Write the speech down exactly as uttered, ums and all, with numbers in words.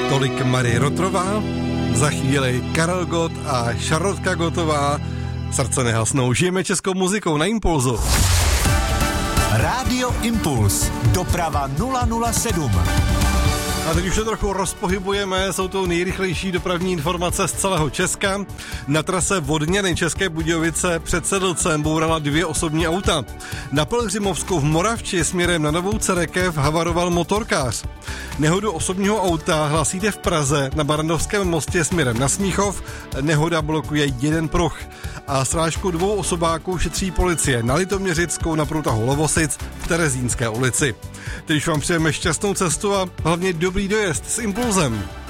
Tolik Marie Rotrová, za chvíli Karel Gott a Šarotka Gottová. Srdce nehasnou, žijeme českou muzikou na Impulzu. Rádio Impuls, doprava nula nula sedm. A teď už se trochu rozpohybujeme, jsou to nejrychlejší dopravní informace z celého Česka. Na trase Vodňany České Budějovice před Sedlcem bourala dvě osobní auta. Na Pelhřimovsku v Moravči směrem na Novou Cerekev havaroval motorkář. Nehodu osobního auta hlasíte v Praze na Barandovském mostě směrem na Smíchov. Nehoda blokuje jeden pruh. A srážku dvou osobáků šetří policie na Litoměřickou na průtahu Lovosic v Terezínské ulici. Teď vám přejeme šťastnou cestu a hlavně dobrý dojezd s Impulzem.